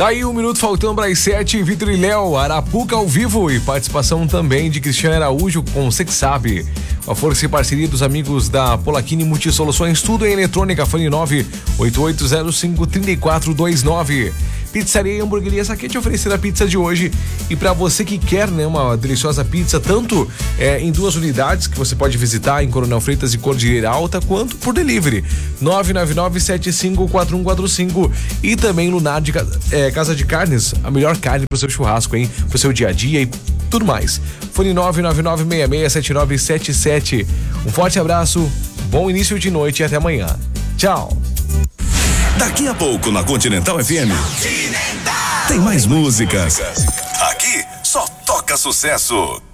Tá aí 1 minuto faltando para as 7, Vitor e Léo, Arapuca ao vivo e participação também de Cristiano Araújo com Cê Que Sabe. A força e parceria dos amigos da Polaquini Multisoluções, tudo em eletrônica, fone 98805-3429. Pizzaria e Hamburgueria Saquete oferecendo a pizza de hoje. E para você que quer, né, uma deliciosa pizza, tanto em 2 unidades que você pode visitar em Coronel Freitas e Cordilheira Alta, quanto por delivery. 999-754145 e também Lunar de Casa de Carnes, a melhor carne pro seu churrasco, hein? Pro seu dia a dia e tudo mais. Fone 999-667977. Um forte abraço, bom início de noite e até amanhã. Tchau. Daqui a pouco na Continental FM tem mais músicas. Aqui só toca sucesso.